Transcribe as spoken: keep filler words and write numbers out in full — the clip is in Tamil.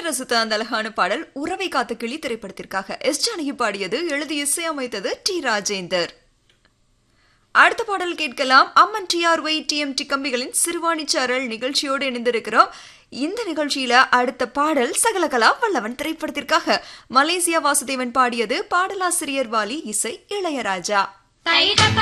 ரசித்த அந்த அழகான பாடல் உறவை காத்த கிளி திரைப்படத்திற்காக எஸ் ஜானகி பாடியது, எழுதி இசையமைத்தது டி ராஜேந்தர். அடுத்த பாடல் கேட்கலாம். அம்மன் D R Y D M D கம்பிகளின் சிறுவாணி சாரல் நிகழ்ச்சியோடு இணைந்திருக்கிறோம். இந்த நிகழ்ச்சியில அடுத்த பாடல் சகலகலா வல்லவன் திரைப்படத்திற்காக மலேசியா வாசுதேவன் பாடியது, பாடலாசிரியர் வாலி, இசை இளையராஜா.